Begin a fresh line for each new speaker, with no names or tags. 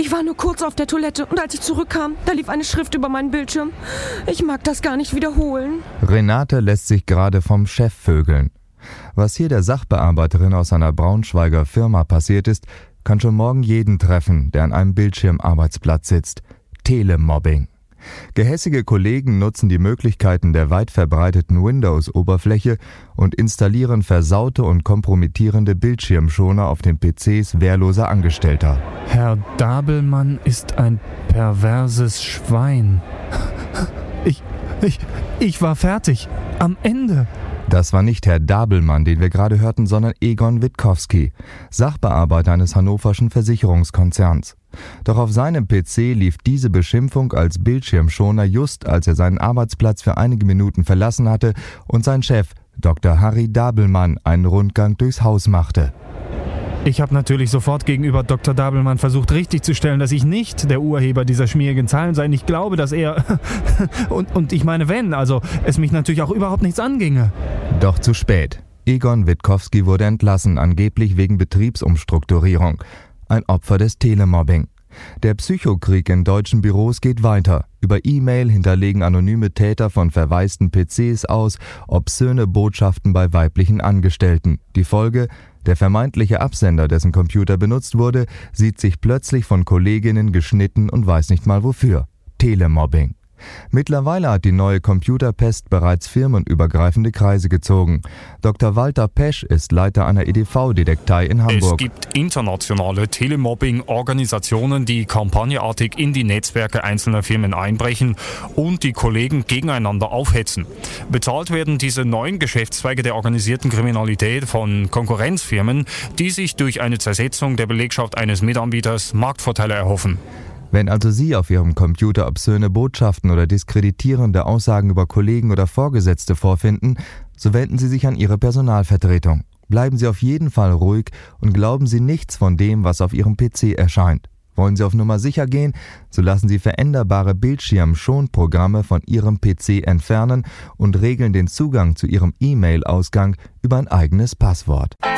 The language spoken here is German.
Ich war nur kurz auf der Toilette und als ich zurückkam, da lief eine Schrift über meinen Bildschirm. Ich mag das gar nicht wiederholen.
Renate lässt sich gerade vom Chef vögeln. Was hier der Sachbearbeiterin aus einer Braunschweiger Firma passiert ist, kann schon morgen jeden treffen, der an einem Bildschirmarbeitsplatz sitzt. Telemobbing. Gehässige Kollegen nutzen die Möglichkeiten der weit verbreiteten Windows-Oberfläche und installieren versaute und kompromittierende Bildschirmschoner auf den PCs wehrloser Angestellter.
Herr Dabelmann ist ein perverses Schwein. Ich war fertig. Am Ende.
Das war nicht Herr Dabelmann, den wir gerade hörten, sondern Egon Witkowski, Sachbearbeiter eines hannoverschen Versicherungskonzerns. Doch auf seinem PC lief diese Beschimpfung als Bildschirmschoner just, als er seinen Arbeitsplatz für einige Minuten verlassen hatte und sein Chef, Dr. Harry Dabelmann, einen Rundgang durchs Haus machte.
Ich habe natürlich sofort gegenüber Dr. Dabelmann versucht, richtigzustellen, dass ich nicht der Urheber dieser schmierigen Zahlen sei. Ich glaube, dass er... und ich meine, wenn, also es mich natürlich auch überhaupt nichts anginge.
Doch zu spät. Egon Witkowski wurde entlassen, angeblich wegen Betriebsumstrukturierung. Ein Opfer des Telemobbing. Der Psychokrieg in deutschen Büros geht weiter. Über E-Mail hinterlegen anonyme Täter von verwaisten PCs aus obszöne Botschaften bei weiblichen Angestellten. Die Folge: Der vermeintliche Absender, dessen Computer benutzt wurde, sieht sich plötzlich von Kolleginnen geschnitten und weiß nicht mal wofür. Telemobbing. Mittlerweile hat die neue Computerpest bereits firmenübergreifende Kreise gezogen. Dr. Walter Pesch ist Leiter einer EDV-Detektei in Hamburg.
Es gibt internationale Telemobbing-Organisationen, die kampagnenartig in die Netzwerke einzelner Firmen einbrechen und die Kollegen gegeneinander aufhetzen. Bezahlt werden diese neuen Geschäftszweige der organisierten Kriminalität von Konkurrenzfirmen, die sich durch eine Zersetzung der Belegschaft eines Mitanbieters Marktvorteile erhoffen.
Wenn also Sie auf Ihrem Computer obszöne Botschaften oder diskreditierende Aussagen über Kollegen oder Vorgesetzte vorfinden, so wenden Sie sich an Ihre Personalvertretung. Bleiben Sie auf jeden Fall ruhig und glauben Sie nichts von dem, was auf Ihrem PC erscheint. Wollen Sie auf Nummer sicher gehen, so lassen Sie veränderbare Bildschirmschonprogramme von Ihrem PC entfernen und regeln den Zugang zu Ihrem E-Mail-Ausgang über ein eigenes Passwort.